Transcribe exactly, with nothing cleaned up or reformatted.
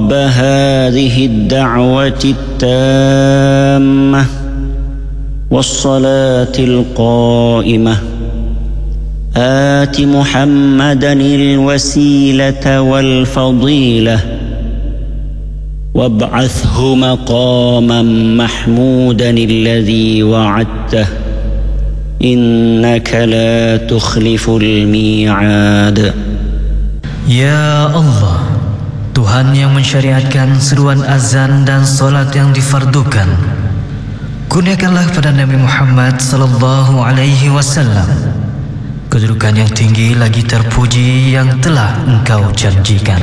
رب هذه الدعوة التامة والصلاة القائمة آت محمدا الوسيلة والفضيلة وابعثه مقاما محمودا الذي وعدته إنك لا تخلف الميعاد. Ya Allah, Tuhan yang mensyariatkan seruan azan dan solat yang difardukan, kurniakanlah kepada Nabi Muhammad sallallahu alaihi wasallam kedudukan yang tinggi lagi terpuji yang telah Engkau janjikan.